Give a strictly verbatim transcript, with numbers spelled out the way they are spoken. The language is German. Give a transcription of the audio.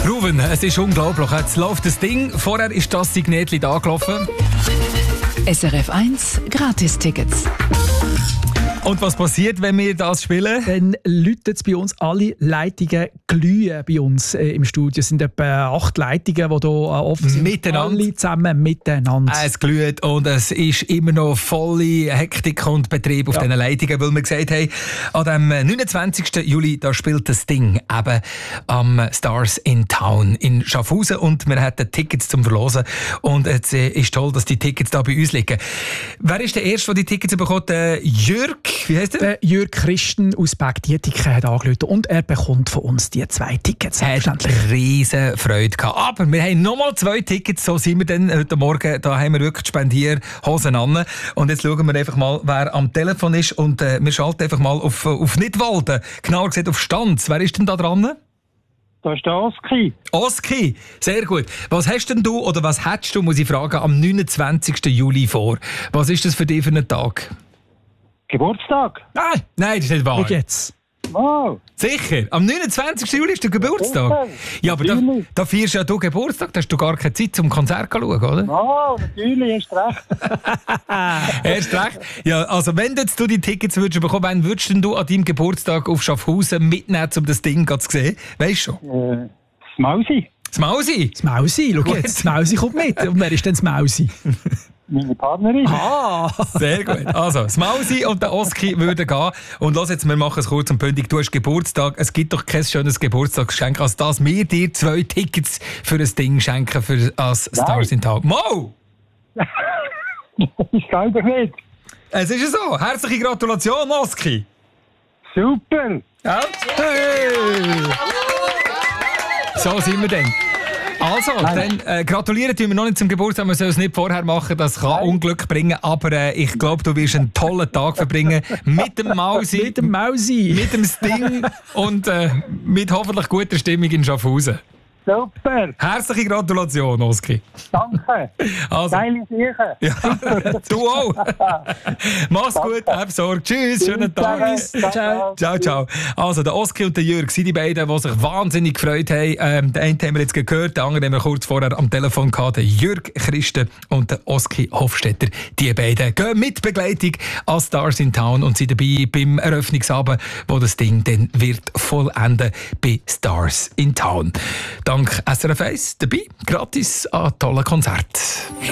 Ruben, es ist unglaublich. Jetzt läuft das Ding. Vorher ist das Signetli da gelaufen. S R F eins Gratis-Tickets. Und was passiert, wenn wir das spielen? Dann läuten es bei uns alle Leitungen glühen bei uns äh, im Studio. Es sind etwa acht Leitungen, die hier äh, offen sind. Miteinander. Alle zusammen miteinander. Es glüht und es ist immer noch volle Hektik und Betrieb auf ja. diesen Leitungen, weil wir gesagt haben, an dem neunundzwanzigsten Juli da spielt das Ding eben am Stars in Town in Schaffhausen und wir hatten Tickets zum Verlosen und es ist toll, dass die Tickets da bei uns liegen. Wer ist der Erste, der die Tickets bekommt? Äh, Jürg, wie heisst der? Der Jürg Christen aus Bergdietiken hat angerufen und er bekommt von uns die zwei Tickets. Er hat riesen Freude gehabt. Aber wir haben nochmal zwei Tickets, so sind wir dann heute Morgen, da haben wir wirklich Spendierhosen an. Und jetzt schauen wir einfach mal, wer am Telefon ist und äh, wir schalten einfach mal auf, auf Nidwalden, genauer gesagt auf Stanz. Wer ist denn da dran? Da ist der Oski. Oski, sehr gut. Was hast denn du oder was hättest du, muss ich fragen, am neunundzwanzigsten Juli vor? Was ist das für dich für einen Tag? Geburtstag? Nein, nein, das ist nicht wahr. Wie geht's? Wow. Sicher? Am neunundzwanzigsten Juli ist der Geburtstag? Ja, ja, aber da, da feierst ja du Geburtstag, da hast du gar keine Zeit zum Konzert zu schauen, oder? Oh, natürlich, hast recht. Erst recht. Ja, also wenn du jetzt du die Tickets würdest bekommen, wann würdest denn du an deinem Geburtstag auf Schaffhausen mitnehmen, um das Ding zu sehen? Weißt du schon? Äh, das Mausi. Das Mausi? Das Mausi, schau jetzt, das Mausi kommt mit. Und wer ist denn das Mausi? Meine Partnerin. Ah, sehr gut. Also, das Mausi und der Oski würden gehen. Und lass jetzt, wir machen es kurz und bündig. Du hast Geburtstag. Es gibt doch kein schönes Geburtstagsgeschenk, als dass wir dir zwei Tickets für ein Ding schenken, für als Stars in Town. Mo! Ich glaube nicht. Es ist so. Herzliche Gratulation, Oski. Super. Ja. Hey! So sind wir denn. Also, dann äh, gratulieren tun wir noch nicht zum Geburtstag, wir sollen es nicht vorher machen, das kann Nein. Unglück bringen, aber äh, ich glaube, du wirst einen tollen Tag verbringen mit dem Mausi, mit dem Mausi, mit dem Sting und äh, mit hoffentlich guter Stimmung in Schaffhausen. Super. Herzliche Gratulation, Oski. Danke. Also. Geile Sache. Ja, du auch. Mach's Danke. Gut, hab Sorge. Tschüss, schönen Tag. Ciao. Ciao, ciao. Also, der Oski und der Jürg sind die beiden, die sich wahnsinnig gefreut haben. Ähm, den einen haben wir jetzt gehört, den anderen haben wir kurz vorher am Telefon gehabt. Der Jürg Christen und der Oski Hofstetter. Die beiden gehen mit Begleitung an Stars in Town und sind dabei beim Eröffnungsabend, wo das Ding dann wird vollenden bei Stars in Town. Dank S R F eins dabei, gratis an tollen Konzert.